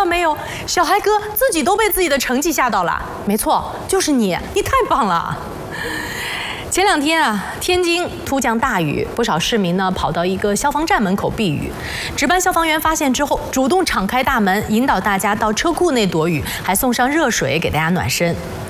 到没有？小孩哥自己都被自己的成绩吓到了。没错，就是你，你太棒了。前2天啊，天津突降大雨，不少市民呢跑到一个消防站门口避雨。值班消防员发现之后，主动敞开大门，引导大家到车库内躲雨，还送上热水给大家暖身。